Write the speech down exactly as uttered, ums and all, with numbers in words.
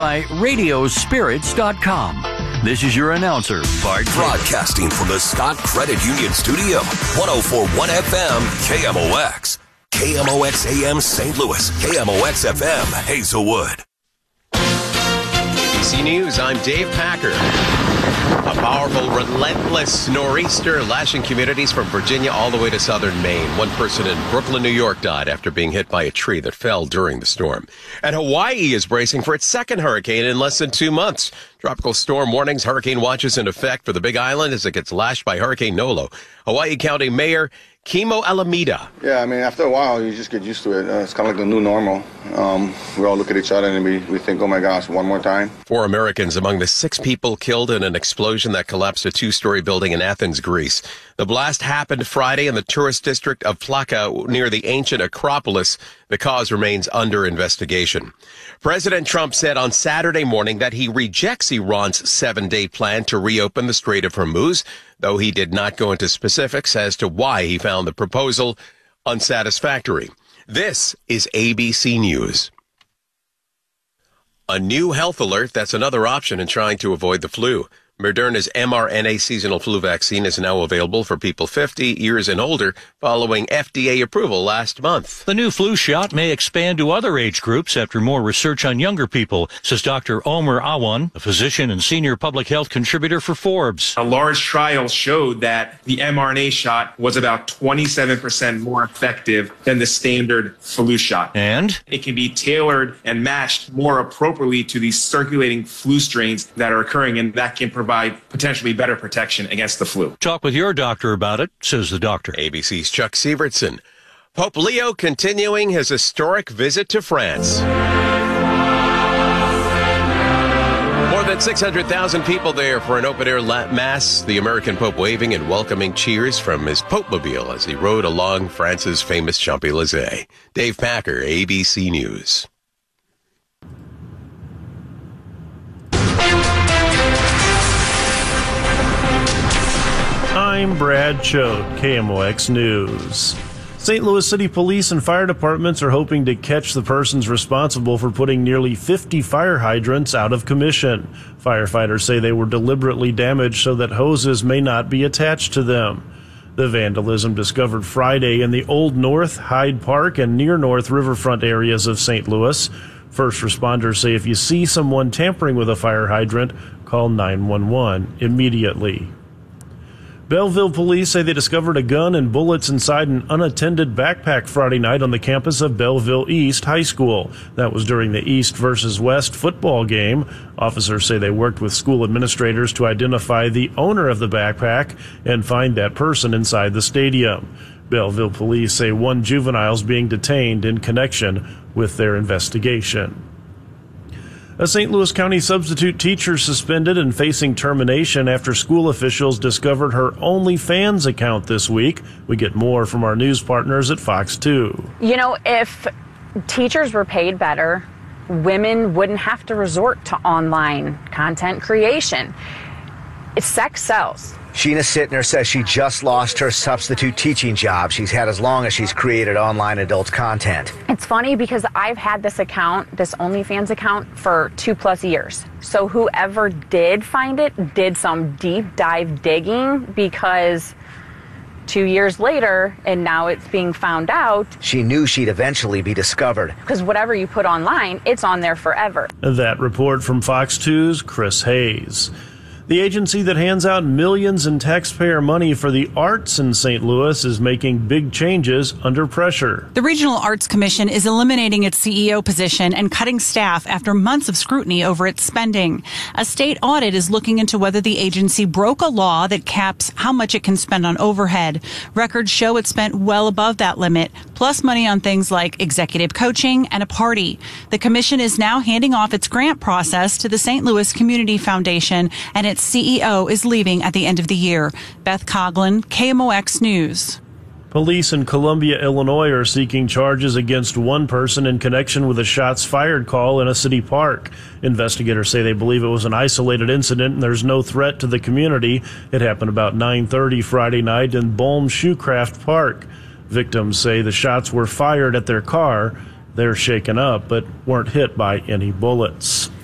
By radio spirits dot com. This is your announcer, Bart Taylor. Broadcasting from the Scott Credit Union Studio, one oh four point one F M, K M O X. K M O X A M Saint Louis, K M O X F M Hazelwood. A B C News, I'm Dave Packer. A powerful, relentless nor'easter lashing communities from Virginia all the way to southern Maine. One person in Brooklyn, New York died after being hit by a tree that fell during the storm. And Hawaii is bracing for its second hurricane in less than two months. Tropical storm warnings, hurricane watches in effect for the Big Island as it gets lashed by Hurricane Nolo. Hawaii County Mayor Kimo Alameda. Yeah, I mean, after a while, you just get used to it. Uh, it's kind of like the new normal. Um, we all look at each other and we, we think, oh my gosh, one more time. Four Americans among the six people killed in an explosion that collapsed a two-story building in Athens, Greece. The blast happened Friday in the tourist district of Plaka near the ancient Acropolis. The cause remains under investigation. President Trump said on Saturday morning that he rejects Iran's seven-day plan to reopen the Strait of Hormuz, though he did not go into specifics as to why he found the proposal unsatisfactory. This is A B C News. A new health alert, that's another option in trying to avoid the flu. Moderna's mRNA seasonal flu vaccine is now available for people fifty years and older following F D A approval last month. The new flu shot may expand to other age groups after more research on younger people, says Doctor Omer Awan, a physician and senior public health contributor for Forbes. A large trial showed that the mRNA shot was about twenty-seven percent more effective than the standard flu shot. And it can be tailored and matched more appropriately to these circulating flu strains that are occurring, and that can provide potentially better protection against the flu. Talk with your doctor about it, says the doctor. A B C's Chuck Sievertson. Pope Leo continuing his historic visit to France. More than six hundred thousand people there for an open-air mass, the American Pope waving and welcoming cheers from his Pope-mobile as he rode along France's famous Champs-Élysées. Dave Packer, A B C News. I'm Brad Choate, K M O X News. Saint Louis City Police and fire departments are hoping to catch the persons responsible for putting nearly fifty fire hydrants out of commission. Firefighters say they were deliberately damaged so that hoses may not be attached to them. The vandalism discovered Friday in the Old North, Hyde Park, and Near North riverfront areas of Saint Louis. First responders say if you see someone tampering with a fire hydrant, call nine one one immediately. Belleville police say they discovered a gun and bullets inside an unattended backpack Friday night on the campus of Belleville East High School. That was during the East versus West football game. Officers say they worked with school administrators to identify the owner of the backpack and find that person inside the stadium. Belleville police say one juvenile is being detained in connection with their investigation. A Saint Louis County substitute teacher suspended and facing termination after school officials discovered her OnlyFans account this week. We get more from our news partners at Fox two. You know, if teachers were paid better, women wouldn't have to resort to online content creation. If sex sells. Sheena Sittner says she just lost her substitute teaching job she's had as long as she's created online adult content. It's funny because I've had this account, this OnlyFans account, for two plus years. So whoever did find it did some deep dive digging, because two years later, and now it's being found out. She knew she'd eventually be discovered. Because whatever you put online, it's on there forever. That report from Fox two's Chris Hayes. The agency that hands out millions in taxpayer money for the arts in Saint Louis is making big changes under pressure. The Regional Arts Commission is eliminating its C E O position and cutting staff after months of scrutiny over its spending. A state audit is looking into whether the agency broke a law that caps how much it can spend on overhead. Records show it spent well above that limit, plus money on things like executive coaching and a party. The commission is now handing off its grant process to the Saint Louis Community Foundation, and its C E O is leaving at the end of the year. Beth Coughlin, K M O X News. Police in Columbia, Illinois are seeking charges against one person in connection with a shots fired call in a city park. Investigators say they believe it was an isolated incident and there's no threat to the community. It happened about nine thirty Friday night in Bohm Shoecraft Park. Victims say the shots were fired at their car. They're shaken up but weren't hit by any bullets.